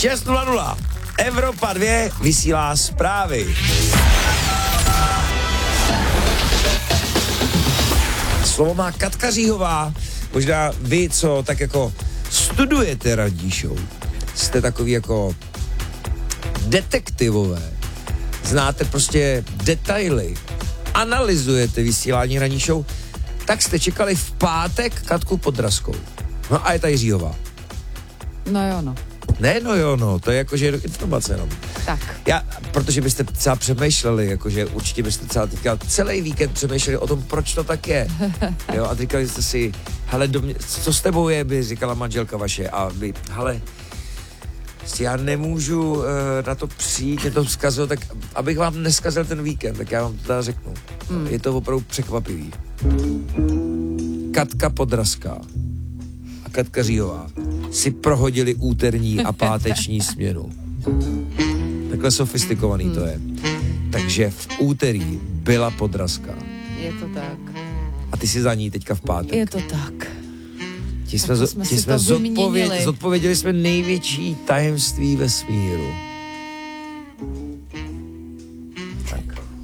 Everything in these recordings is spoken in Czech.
6:00. Evropa 2 vysílá zprávy. Slovo má Katka Říhová. Možná vy, co tak jako studujete ranní show, jste takový jako detektivové. Znáte prostě detaily, analyzujete vysílání ranní show, tak jste čekali v pátek Katku Podrazkou. No a je tady Říhová. No jo, no. Ne, no jo, no, to je jakože informace jenom. Tak. Protože byste třeba přemýšleli, jakože určitě byste třeba teďka celý víkend přemýšleli o tom, proč to tak je. Jo, a říkali jste si, hele, co s tebou je, by říkala manželka vaše, a vy, hele, já nemůžu na to přijít, mě to vzkazilo, tak abych vám neskazil ten víkend, tak já vám to teda řeknu. Je to opravdu překvapivý. Katka Podrazká a Katka Říhová si prohodili úterní a páteční směnu. Takhle sofistikovaný to je. Takže v úterý byla Podrazka. Je to tak. A ty si za ní teďka v pátek. Je to tak. Ti jsme zodpověděli jsme největší tajemství vesmíru. Tak.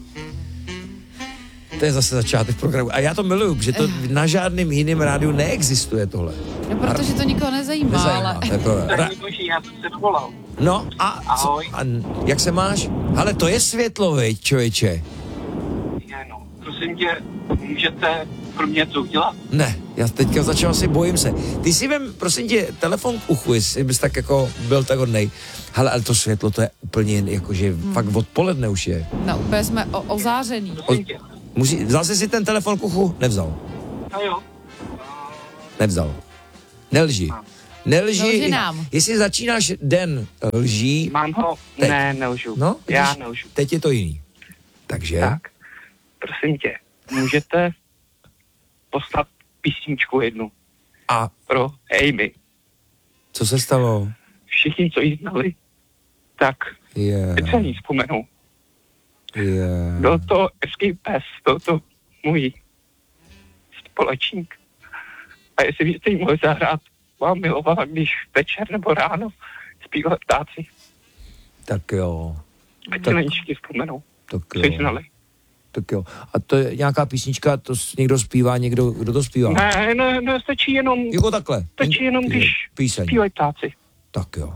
To je zase začátek programu. A já to miluju, protože to na žádném jiném rádiu neexistuje tohle. No, protože to nikoho nezajímá. Ale... Já jsem se dovolal. No a, ahoj. A jak se máš? Ale to je světlo, veď, člověče. No, prosím tě, můžete pro mě něco udělat? Ne, já teďka začal si, bojím se. Ty si vem, prosím tě, telefon k uchu, jestli bys tak jako byl tak hodnej. Hele, ale to světlo, to je úplně jakože fakt odpoledne už je. No, úplně jsme ozářený. Vzal jsi si ten telefon k uchu? Nevzal. No jo. Nevzal. Nelži. Nelži nám. Jestli začínáš den lží... Mám ho? Teď. Ne, nelžu. No, já nelžu. Teď je to jiný. Takže... Tak, prosím tě, můžete poslat písničku jednu. A pro Amy. co se stalo? Všichni, co jí znali, tak teď se ní vzpomenou. Byl to Escape Pass, byl to můj společník. A jestli byste jí mohli zahrát, vám milovala, když večer nebo ráno zpívali ptáci. Tak jo. Ať se na ní všichni vzpomenou. Tak co jí znali. Tak jo. A to je nějaká písnička, to někdo zpívá, kdo to zpívá? Ne, stačí jenom... Jako takhle. Stačí jenom, když zpívají ptáci. Tak jo.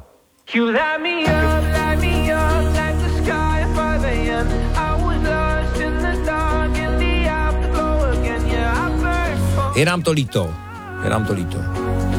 Je nám to líto.